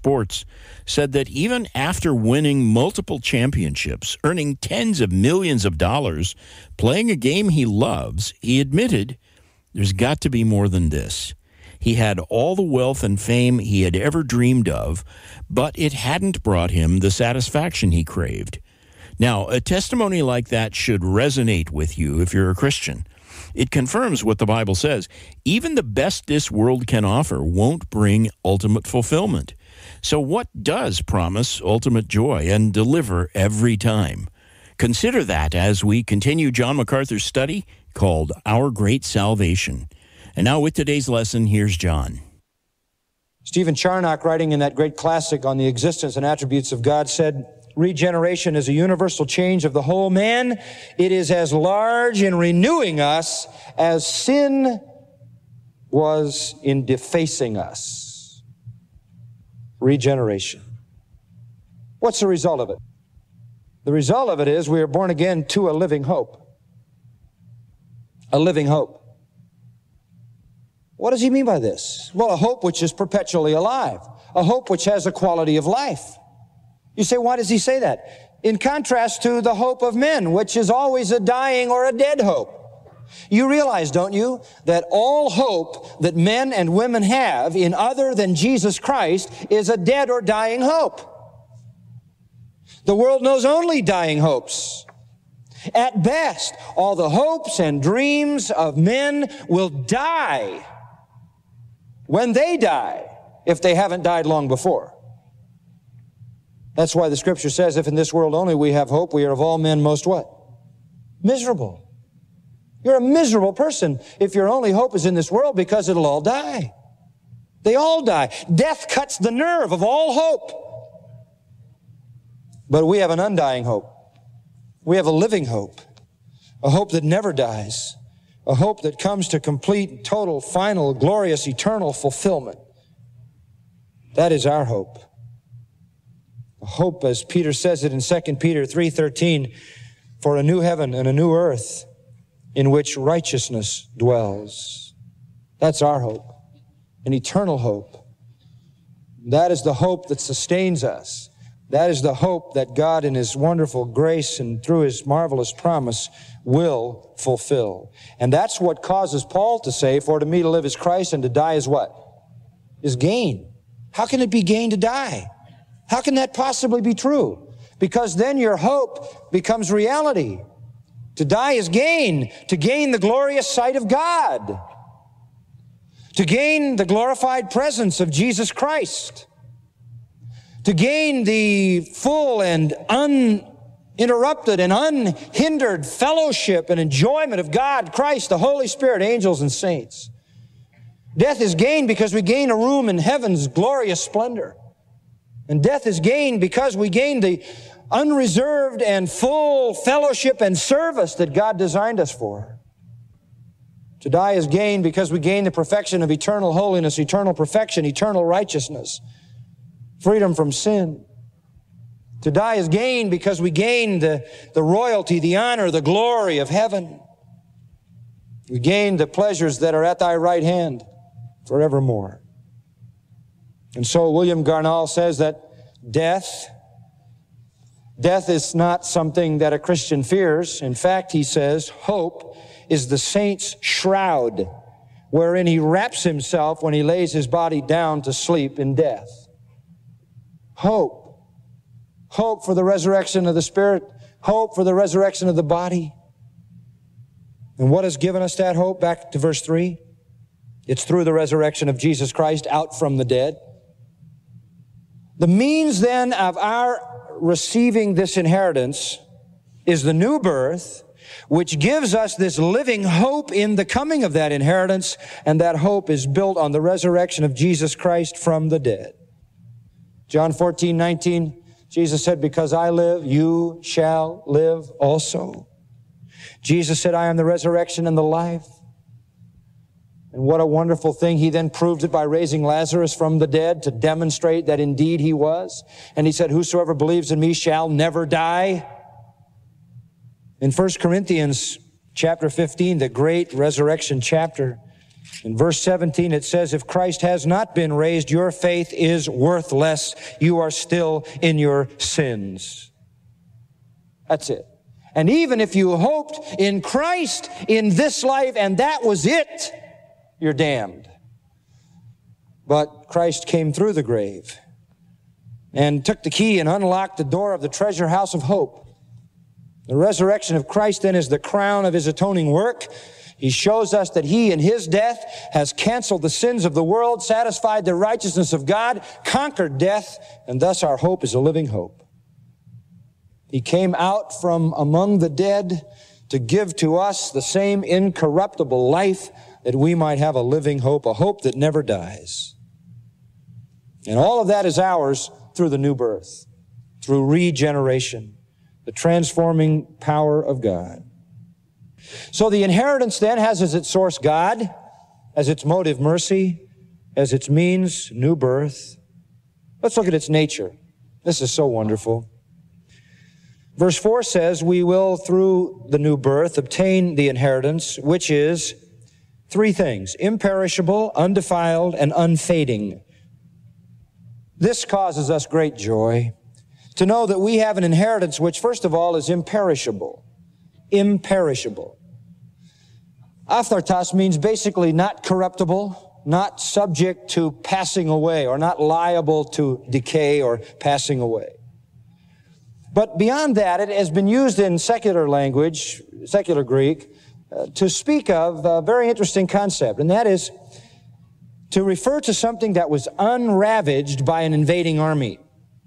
sports, said that even after winning multiple championships, earning tens of millions of dollars, playing a game he loves, he admitted there's got to be more than this. He had all the wealth and fame he had ever dreamed of, but it hadn't brought him the satisfaction he craved. Now, a testimony like that should resonate with you if you're a Christian. It confirms what the Bible says. Even the best this world can offer won't bring ultimate fulfillment. So what does promise ultimate joy and deliver every time? Consider that as we continue John MacArthur's study called Our Great Salvation. And now with today's lesson, here's John. Stephen Charnock, writing in that great classic on the existence and attributes of God, said, regeneration is a universal change of the whole man. It is as large in renewing us as sin was in defacing us. Regeneration. What's the result of it? The result of it is we are born again to a living hope. A living hope. What does he mean by this? Well, a hope which is perpetually alive. A hope which has a quality of life. You say, why does he say that? In contrast to the hope of men, which is always a dying or a dead hope. You realize, don't you, that all hope that men and women have in other than Jesus Christ is a dead or dying hope. The world knows only dying hopes. At best, all the hopes and dreams of men will die when they die, if they haven't died long before. That's why the Scripture says, if in this world only we have hope, we are of all men most what? Miserable. You're a miserable person if your only hope is in this world, because it'll all die. They all die. Death cuts the nerve of all hope. But we have an undying hope. We have a living hope. A hope that never dies. A hope that comes to complete, total, final, glorious, eternal fulfillment. That is our hope. Hope, as Peter says it in 2 Peter 3:13, for a new heaven and a new earth in which righteousness dwells. That's our hope, an eternal hope. That is the hope that sustains us. That is the hope that God in His wonderful grace and through His marvelous promise will fulfill. And that's what causes Paul to say, for to me to live is Christ and to die is what? Is gain. How can it be gain to die? How can that possibly be true? Because then your hope becomes reality. To die is gain. To gain the glorious sight of God. To gain the glorified presence of Jesus Christ. To gain the full and uninterrupted and unhindered fellowship and enjoyment of God, Christ, the Holy Spirit, angels, and saints. Death is gain because we gain a room in heaven's glorious splendor. And death is gain because we gain the unreserved and full fellowship and service that God designed us for. To die is gain because we gain the perfection of eternal holiness, eternal perfection, eternal righteousness, freedom from sin. To die is gain because we gain the royalty, the honor, the glory of heaven. We gain the pleasures that are at thy right hand forevermore. And so William Garnall says that death is not something that a Christian fears. In fact, he says, hope is the saint's shroud wherein he wraps himself when he lays his body down to sleep in death. Hope. Hope for the resurrection of the spirit. Hope for the resurrection of the body. And what has given us that hope? Back to verse 3. It's through the resurrection of Jesus Christ out from the dead. The means then of our receiving this inheritance is the new birth, which gives us this living hope in the coming of that inheritance, and that hope is built on the resurrection of Jesus Christ from the dead. John 14:19, Jesus said, because I live, you shall live also. Jesus said, I am the resurrection and the life. And what a wonderful thing. He then proved it by raising Lazarus from the dead to demonstrate that indeed he was. And he said, whosoever believes in me shall never die. In 1 Corinthians chapter 15, the great resurrection chapter, In verse 17 it says, if Christ has not been raised, your faith is worthless. You are still in your sins. That's it. And even if you hoped in Christ in this life and that was it, you're damned. But Christ came through the grave and took the key and unlocked the door of the treasure house of hope. The resurrection of Christ then is the crown of his atoning work. He shows us that he in his death has canceled the sins of the world, satisfied the righteousness of God, conquered death, and thus our hope is a living hope. He came out from among the dead to give to us the same incorruptible life that we might have a living hope, a hope that never dies. And all of that is ours through the new birth, through regeneration, the transforming power of God. So the inheritance then has as its source God, as its motive mercy, as its means new birth. Let's look at its nature. This is so wonderful. Verse 4 says, we will through the new birth obtain the inheritance, which is three things: imperishable, undefiled, and unfading. This causes us great joy to know that we have an inheritance which, first of all, is imperishable. Imperishable. Aphthartos means basically not corruptible, not subject to passing away, or not liable to decay or passing away. But beyond that, it has been used in secular language, secular Greek, to speak of a very interesting concept, and that is to refer to something that was unravaged by an invading army.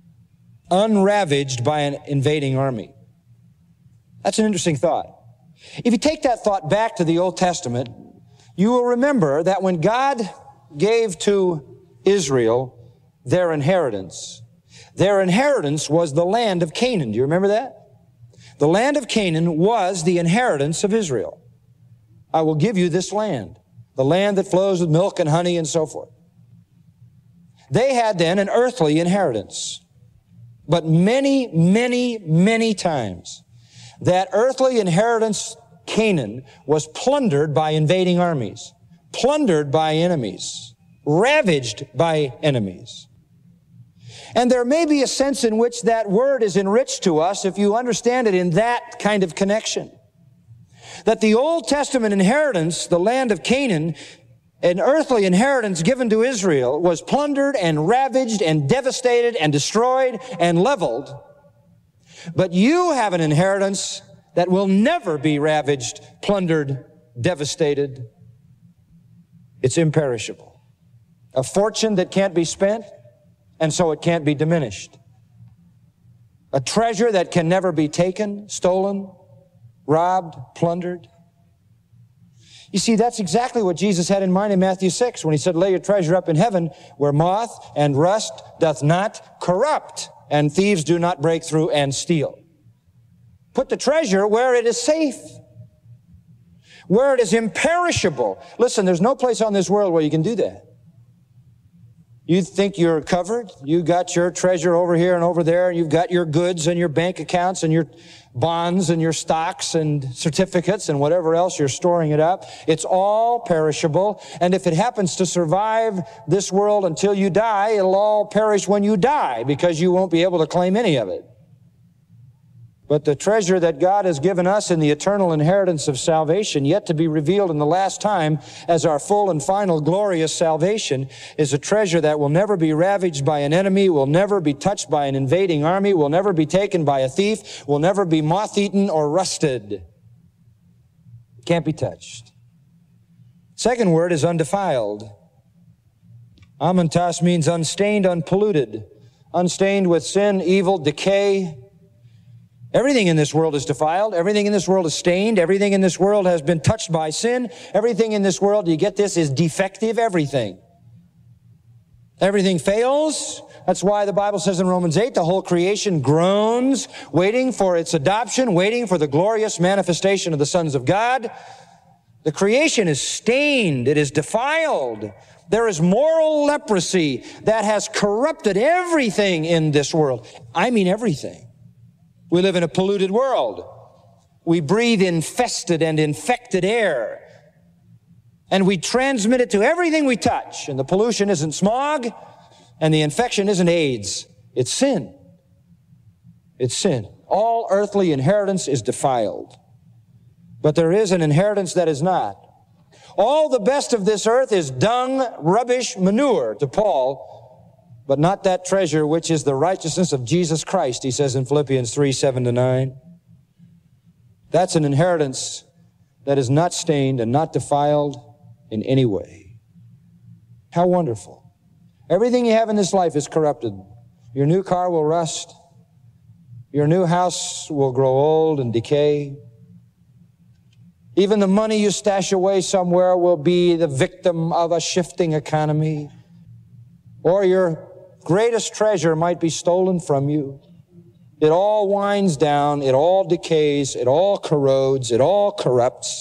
Unravaged by an invading army. That's an interesting thought. If you take that thought back to the Old Testament, you will remember that when God gave to Israel their inheritance was the land of Canaan. Do you remember that? The land of Canaan was the inheritance of Israel. I will give you this land, the land that flows with milk and honey and so forth. They had then an earthly inheritance. But many, many, many times, that earthly inheritance, Canaan, was plundered by invading armies, plundered by enemies, ravaged by enemies. And there may be a sense in which that word is enriched to us if you understand it in that kind of connection. That the Old Testament inheritance, the land of Canaan, an earthly inheritance given to Israel, was plundered and ravaged and devastated and destroyed and leveled. But you have an inheritance that will never be ravaged, plundered, devastated. It's imperishable. A fortune that can't be spent, and so it can't be diminished. A treasure that can never be taken, stolen, robbed, plundered. You see, that's exactly what Jesus had in mind in Matthew 6 when he said, lay your treasure up in heaven where moth and rust doth not corrupt and thieves do not break through and steal. Put the treasure where it is safe, where it is imperishable. Listen, there's no place on this world where you can do that. You think you're covered. You got your treasure over here and over there, and you've got your goods and your bank accounts and your bonds and your stocks and certificates and whatever else you're storing it up. It's all perishable. And if it happens to survive this world until you die, it'll all perish when you die because you won't be able to claim any of it. But the treasure that God has given us in the eternal inheritance of salvation, yet to be revealed in the last time as our full and final glorious salvation, is a treasure that will never be ravaged by an enemy, will never be touched by an invading army, will never be taken by a thief, will never be moth-eaten or rusted. Can't be touched. Second word is undefiled. Amantas means unstained, unpolluted, unstained with sin, evil, decay. Everything in this world is defiled. Everything in this world is stained. Everything in this world has been touched by sin. Everything in this world, do you get this, is defective everything. Everything fails. That's why the Bible says in Romans 8, the whole creation groans, waiting for its adoption, waiting for the glorious manifestation of the sons of God. The creation is stained. It is defiled. There is moral leprosy that has corrupted everything in this world. I mean everything. We live in a polluted world. We breathe infested and infected air. And we transmit it to everything we touch. And the pollution isn't smog, and the infection isn't AIDS. It's sin. It's sin. All earthly inheritance is defiled. But there is an inheritance that is not. All the best of this earth is dung, rubbish, manure to Paul, but not that treasure which is the righteousness of Jesus Christ, he says in Philippians 3:7-9. That's an inheritance that is not stained and not defiled in any way. How wonderful. Everything you have in this life is corrupted. Your new car will rust. Your new house will grow old and decay. Even the money you stash away somewhere will be the victim of a shifting economy. Or your greatest treasure might be stolen from you. It all winds down, it all decays, it all corrodes, it all corrupts,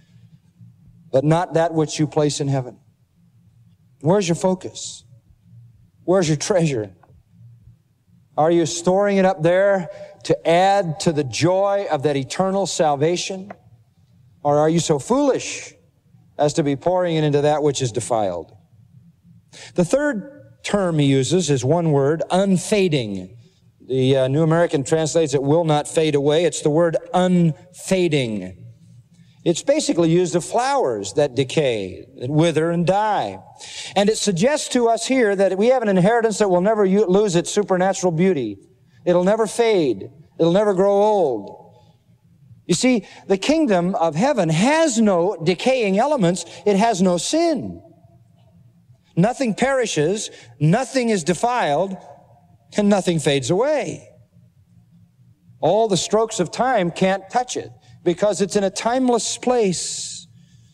but not that which you place in heaven. Where's your focus? Where's your treasure? Are you storing it up there to add to the joy of that eternal salvation? Or are you so foolish as to be pouring it into that which is defiled? The third term he uses is one word, unfading. The New American translates it will not fade away. It's the word unfading. It's basically used of flowers that decay, that wither and die. And it suggests to us here that we have an inheritance that will never lose its supernatural beauty. It'll never fade. It'll never grow old. You see, the kingdom of heaven has no decaying elements. It has no sin. Nothing perishes, nothing is defiled, and nothing fades away. All the strokes of time can't touch it because it's in a timeless place.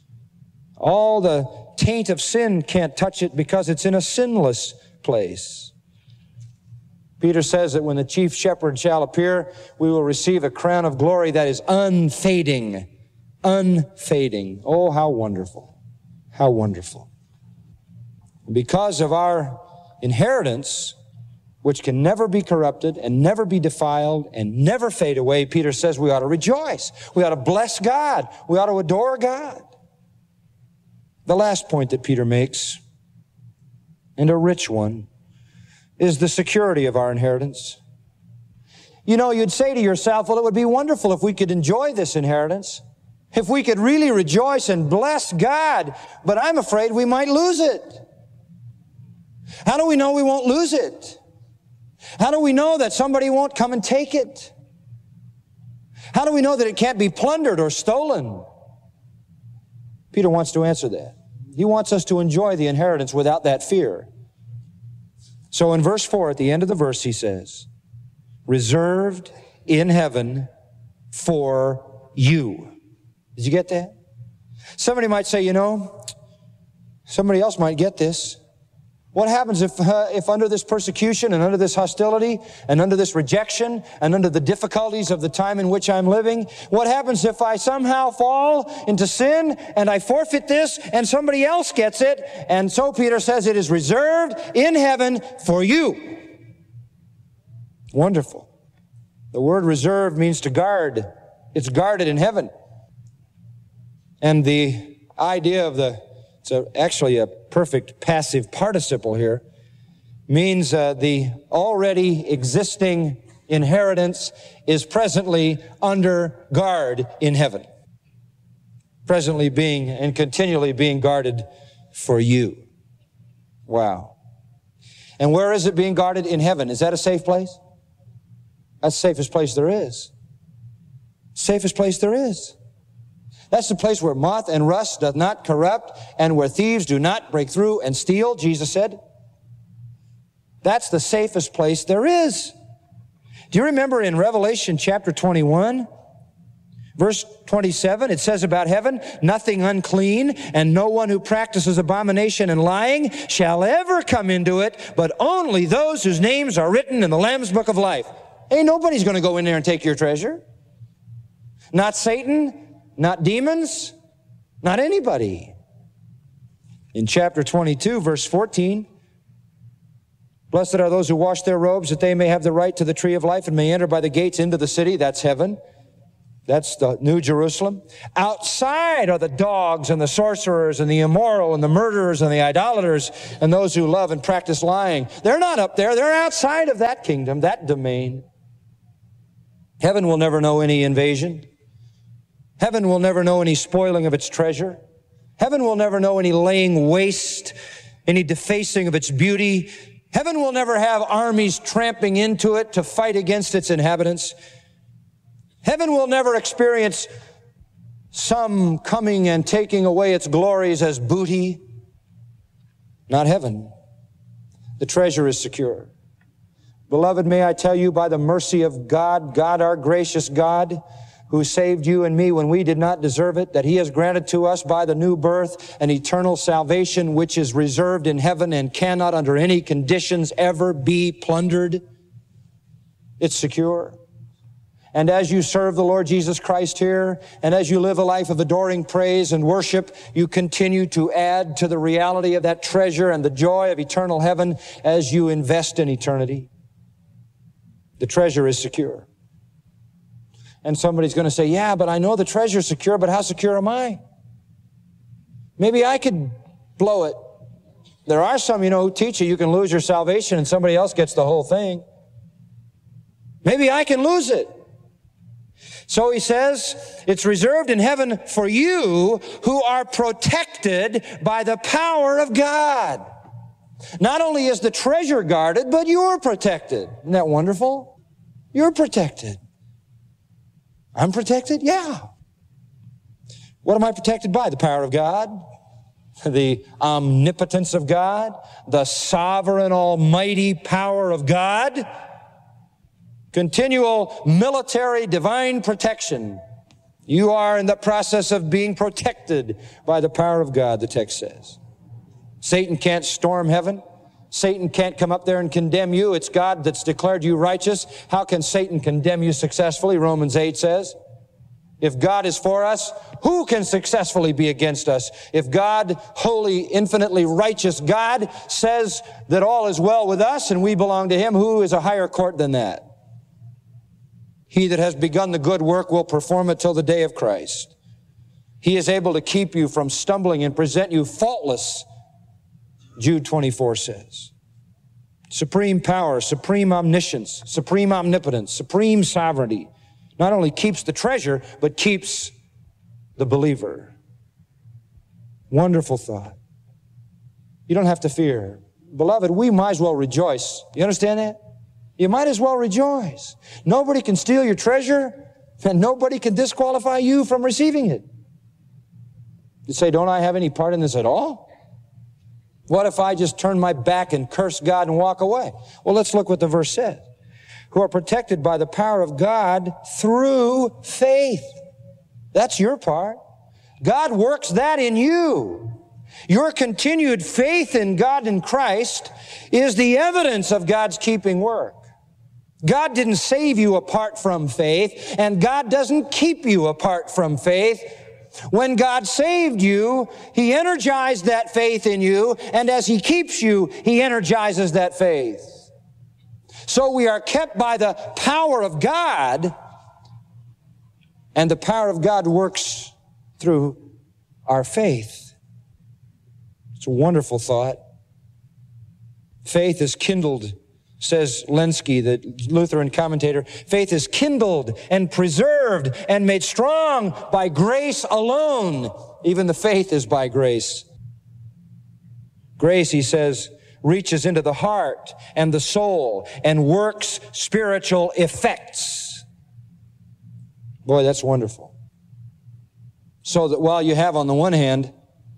All the taint of sin can't touch it because it's in a sinless place. Peter says that when the chief shepherd shall appear, we will receive a crown of glory that is unfading. Unfading. Oh, how wonderful. How wonderful. Because of our inheritance, which can never be corrupted and never be defiled and never fade away, Peter says we ought to rejoice. We ought to bless God. We ought to adore God. The last point that Peter makes, and a rich one, is the security of our inheritance. You know, you'd say to yourself, well, it would be wonderful if we could enjoy this inheritance, if we could really rejoice and bless God, but I'm afraid we might lose it. How do we know we won't lose it? How do we know that somebody won't come and take it? How do we know that it can't be plundered or stolen? Peter wants to answer that. He wants us to enjoy the inheritance without that fear. So in verse 4, at the end of the verse, he says, reserved in heaven for you. Did you get that? Somebody might say, you know, somebody else might get this. What happens if under this persecution and under this hostility and under this rejection and under the difficulties of the time in which I'm living, what happens if I somehow fall into sin and I forfeit this and somebody else gets it? And so Peter says it is reserved in heaven for you. Wonderful. The word reserved means to guard. It's guarded in heaven. And the idea of it's actually a perfect passive participle here, means the already existing inheritance is presently under guard in heaven. Presently being and continually being guarded for you. Wow. And where is it being guarded? In heaven. Is that a safe place? That's the safest place there is. Safest place there is. That's the place where moth and rust doth not corrupt and where thieves do not break through and steal, Jesus said. That's the safest place there is. Do you remember in Revelation chapter 21, verse 27, it says about heaven, nothing unclean and no one who practices abomination and lying shall ever come into it, but only those whose names are written in the Lamb's book of life. Ain't nobody's going to go in there and take your treasure. Not Satan, not demons, not anybody. In chapter 22, verse 14, blessed are those who wash their robes that they may have the right to the tree of life and may enter by the gates into the city. That's heaven. That's the New Jerusalem. Outside are the dogs and the sorcerers and the immoral and the murderers and the idolaters and those who love and practice lying. They're not up there. They're outside of that kingdom, that domain. Heaven will never know any invasion. Heaven will never know any spoiling of its treasure. Heaven will never know any laying waste, any defacing of its beauty. Heaven will never have armies tramping into it to fight against its inhabitants. Heaven will never experience some coming and taking away its glories as booty. Not heaven. The treasure is secure. Beloved, may I tell you, by the mercy of God, God, our gracious God, who saved you and me when we did not deserve it, that He has granted to us by the new birth an eternal salvation which is reserved in heaven and cannot under any conditions ever be plundered. It's secure. And as you serve the Lord Jesus Christ here, and as you live a life of adoring praise and worship, you continue to add to the reality of that treasure and the joy of eternal heaven as you invest in eternity. The treasure is secure. And somebody's going to say, yeah, but I know the treasure is secure, but how secure am I? Maybe I could blow it. There are some, who teach you can lose your salvation and somebody else gets the whole thing. Maybe I can lose it. So he says, it's reserved in heaven for you who are protected by the power of God. Not only is the treasure guarded, but you're protected. Isn't that wonderful? You're protected. I'm protected? Yeah. What am I protected by? The power of God, the omnipotence of God, the sovereign almighty power of God, continual military divine protection. You are in the process of being protected by the power of God, the text says. Satan can't storm heaven. Satan can't come up there and condemn you. It's God that's declared you righteous. How can Satan condemn you successfully? Romans 8 says. If God is for us, who can successfully be against us? If God, holy, infinitely righteous God, says that all is well with us and we belong to Him, who is a higher court than that? He that has begun the good work will perform it till the day of Christ. He is able to keep you from stumbling and present you faultless, Jude 24 says. Supreme power, supreme omniscience, supreme omnipotence, supreme sovereignty not only keeps the treasure, but keeps the believer. Wonderful thought. You don't have to fear. Beloved, we might as well rejoice. You understand that? You might as well rejoice. Nobody can steal your treasure, and nobody can disqualify you from receiving it. You say, don't I have any part in this at all? What if I just turn my back and curse God and walk away? Well, let's look what the verse says. Who are protected by the power of God through faith. That's your part. God works that in you. Your continued faith in God and Christ is the evidence of God's keeping work. God didn't save you apart from faith, and God doesn't keep you apart from faith. When God saved you, He energized that faith in you, and as He keeps you, He energizes that faith. So we are kept by the power of God, and the power of God works through our faith. It's a wonderful thought. Faith is kindled, says Lenski, the Lutheran commentator. Faith is kindled and preserved and made strong by grace alone. Even the faith is by grace. Grace, he says, reaches into the heart and the soul and works spiritual effects. Boy, that's wonderful. So that while you have on the one hand,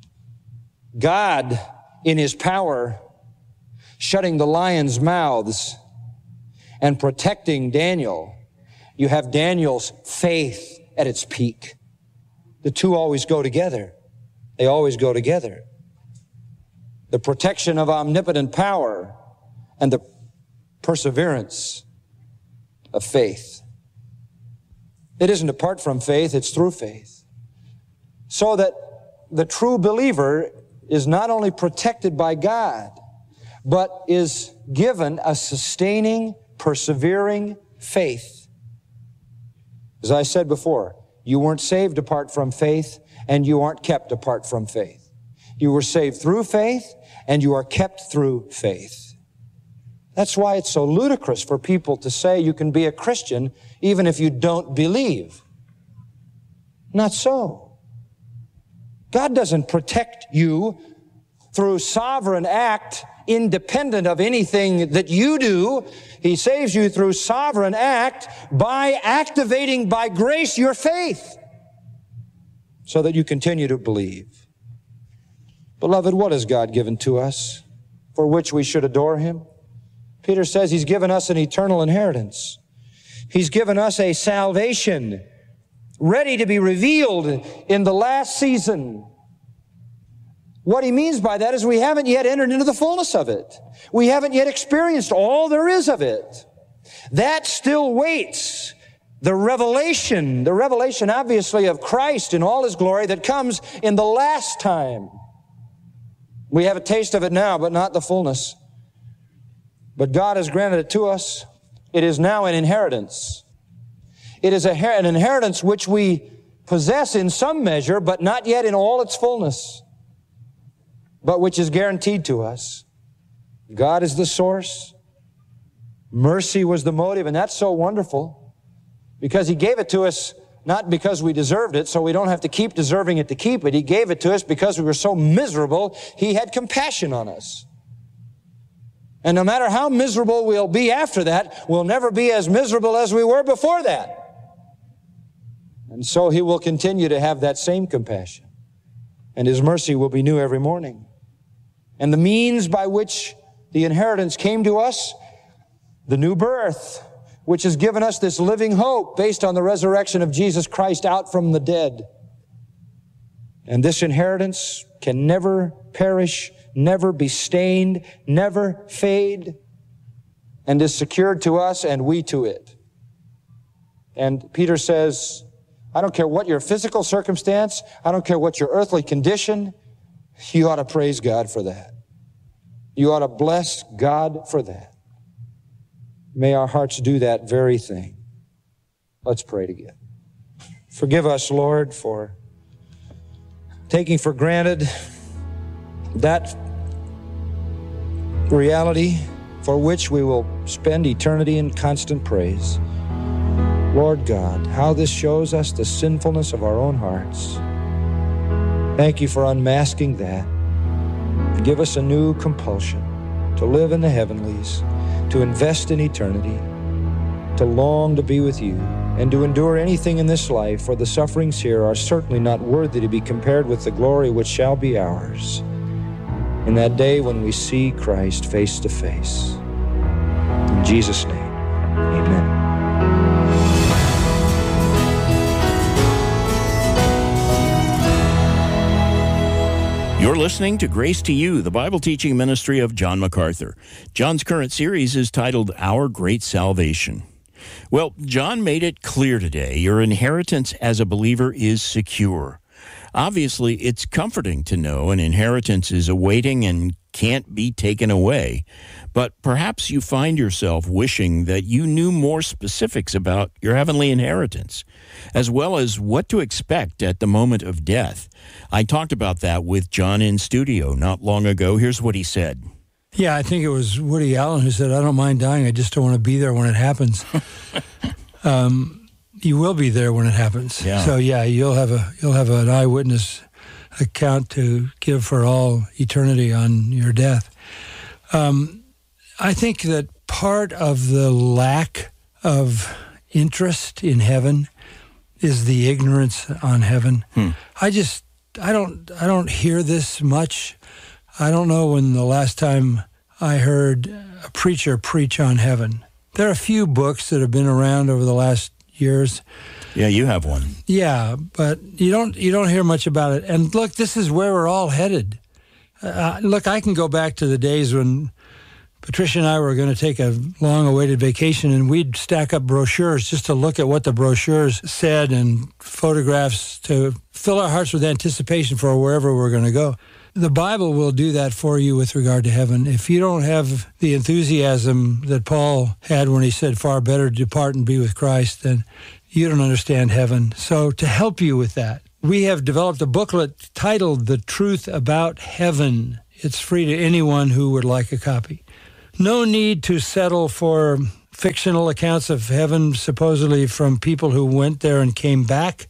God in His power shutting the lions' mouths and protecting Daniel, you have Daniel's faith at its peak. The two always go together. They always go together. The protection of omnipotent power and the perseverance of faith. It isn't apart from faith, it's through faith. So that the true believer is not only protected by God, but is given a sustaining, persevering faith. As I said before, You weren't saved apart from faith, and you aren't kept apart from faith. You were saved through faith, and you are kept through faith. That's why it's so ludicrous for people to say you can be a Christian even if you don't believe. Not so. God doesn't protect you through sovereign act independent of anything that you do. He saves you through sovereign act by activating by grace your faith so that you continue to believe. Beloved, what has God given to us for which we should adore Him? Peter says He's given us an eternal inheritance. He's given us a salvation ready to be revealed in the last season. What he means by that is we haven't yet entered into the fullness of it. We haven't yet experienced all there is of it. That still waits. The revelation obviously of Christ in all His glory that comes in the last time. We have a taste of it now, but not the fullness. But God has granted it to us. It is now an inheritance. It is an inheritance which we possess in some measure, but not yet in all its fullness, but which is guaranteed to us. God is the source. Mercy was the motive, and that's so wonderful because He gave it to us not because we deserved it, so we don't have to keep deserving it to keep it. He gave it to us because we were so miserable, He had compassion on us. And no matter how miserable we'll be after that, we'll never be as miserable as we were before that. And so He will continue to have that same compassion. And His mercy will be new every morning. And the means by which the inheritance came to us, the new birth, which has given us this living hope based on the resurrection of Jesus Christ out from the dead. And this inheritance can never perish, never be stained, never fade, and is secured to us and we to it. And Peter says, I don't care what your physical circumstance, I don't care what your earthly condition, you ought to praise God for that. You ought to bless God for that. May our hearts do that very thing. Let's pray together. Forgive us, Lord, for taking for granted that reality for which we will spend eternity in constant praise. Lord God, how this shows us the sinfulness of our own hearts. Thank You for unmasking that. Give us a new compulsion to live in the heavenlies, to invest in eternity, to long to be with You, and to endure anything in this life, for the sufferings here are certainly not worthy to be compared with the glory which shall be ours in that day when we see Christ face to face. In Jesus' name, amen. You're listening to Grace to You, the Bible teaching ministry of John MacArthur. John's current series is titled Our Great Salvation. Well, John made it clear today your inheritance as a believer is secure. Obviously, it's comforting to know an inheritance is awaiting and can't be taken away. But perhaps you find yourself wishing that you knew more specifics about your heavenly inheritance, as well as what to expect at the moment of death. I talked about that with John in studio not long ago. Here's what he said. Yeah, I think it was Woody Allen who said, I don't mind dying, I just don't want to be there when it happens. You will be there when it happens. Yeah. So yeah, you'll have an eyewitness account to give for all eternity on your death. I think that part of the lack of interest in heaven is the ignorance on heaven. I don't hear this much. I don't know when the last time I heard a preacher preach on heaven. There are a few books that have been around over the last years. Yeah, you have one. Yeah, but you don't hear much about it. And look, this is where we're all headed. Look, I can go back to the days when Patricia and I were going to take a long-awaited vacation, and we'd stack up brochures just to look at what the brochures said and photographs to fill our hearts with anticipation for wherever we're going to go. The Bible will do that for you with regard to heaven. If you don't have the enthusiasm that Paul had when he said, far better to depart and be with Christ, then you don't understand heaven. So to help you with that, we have developed a booklet titled The Truth About Heaven. It's free to anyone who would like a copy. No need to settle for fictional accounts of heaven, supposedly from people who went there and came back.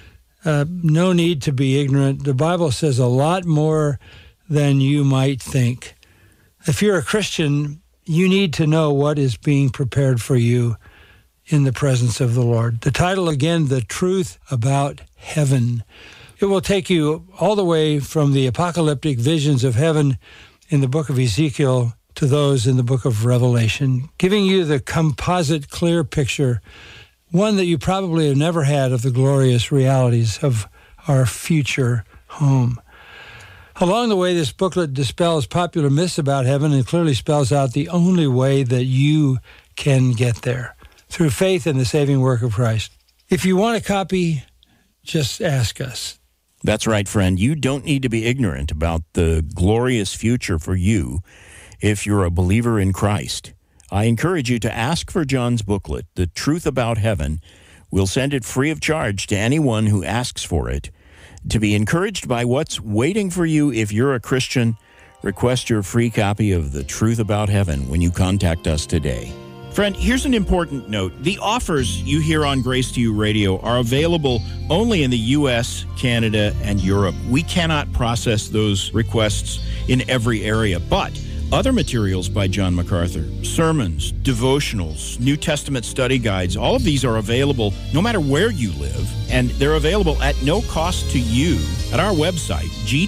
No need to be ignorant. The Bible says a lot more than you might think. If you're a Christian, you need to know what is being prepared for you in the presence of the Lord. The title again, The Truth About Heaven. It will take you all the way from the apocalyptic visions of heaven in the book of Ezekiel to those in the book of Revelation, giving you the composite, clear picture, one that you probably have never had, of the glorious realities of our future home. Along the way, this booklet dispels popular myths about heaven and clearly spells out the only way that you can get there, through faith in the saving work of Christ. If you want a copy, just ask us. That's right, friend. You don't need to be ignorant about the glorious future for you if you're a believer in Christ. I encourage you to ask for John's booklet, The Truth About Heaven. We'll send it free of charge to anyone who asks for it. To be encouraged by what's waiting for you if you're a Christian, request your free copy of The Truth About Heaven when you contact us today. Friend, here's an important note. The offers you hear on Grace to You Radio are available only in the U.S., Canada, and Europe. We cannot process those requests in every area, but other materials by John MacArthur, sermons, devotionals, New Testament study guides, all of these are available no matter where you live, and they're available at no cost to you at our website,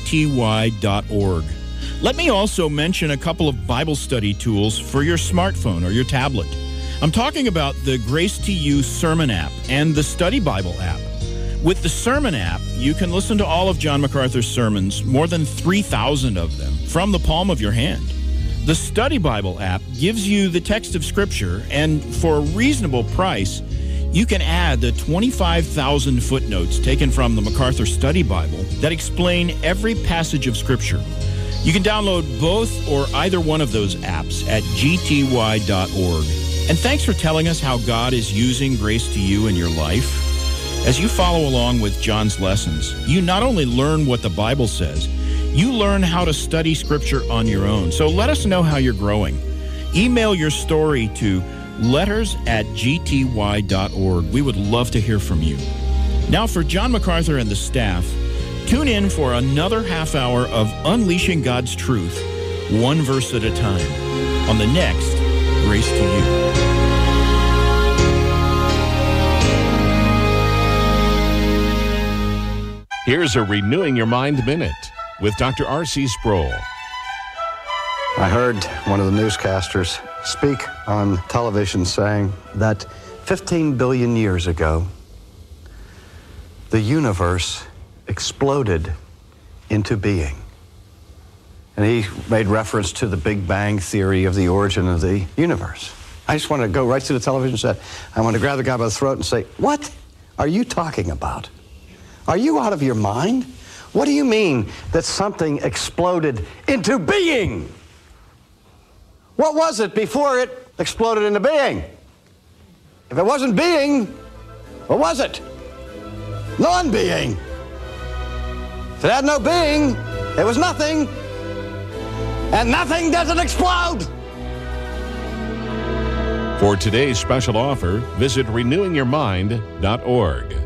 gty.org. Let me also mention a couple of Bible study tools for your smartphone or your tablet. I'm talking about the Grace to You Sermon app and the Study Bible app. With the Sermon app, you can listen to all of John MacArthur's sermons, more than 3,000 of them, from the palm of your hand. The Study Bible app gives you the text of Scripture, and for a reasonable price, you can add the 25,000 footnotes taken from the MacArthur Study Bible that explain every passage of Scripture. You can download both or either one of those apps at gty.org. And thanks for telling us how God is using Grace to You in your life. As you follow along with John's lessons, you not only learn what the Bible says, you learn how to study Scripture on your own. So let us know how you're growing. Email your story to letters@gty.org. We would love to hear from you. Now for John MacArthur and the staff, tune in for another half hour of Unleashing God's Truth, one verse at a time, on the next Grace to You. Here's a Renewing Your Mind Minute with Dr. R.C. Sproul. I heard one of the newscasters speak on television saying that 15 billion years ago, the universe exploded into being. And he made reference to the Big Bang theory of the origin of the universe. I just want to go right to the television and say, I want to grab the guy by the throat and say, what are you talking about? Are you out of your mind? What do you mean that something exploded into being? What was it before it exploded into being? If it wasn't being, what was it? Non-being. If it had no being, it was nothing. And nothing doesn't explode. For today's special offer, visit renewingyourmind.org.